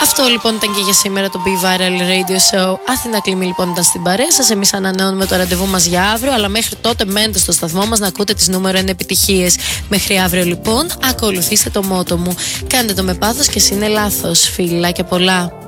Αυτό λοιπόν ήταν και για σήμερα το Be Viral Radio Show. Αθηνά Κλίμη λοιπόν ήταν στην παρέα σας. Εμείς ανανεώνουμε το ραντεβού μας για αύριο, αλλά μέχρι τότε μένετε στο σταθμό μας να ακούτε τις νούμερο 1 επιτυχίες. Μέχρι αύριο λοιπόν, ακολουθήστε το μότο μου. Κάντε το με πάθος και είναι λάθος. Φιλάκια πολλά.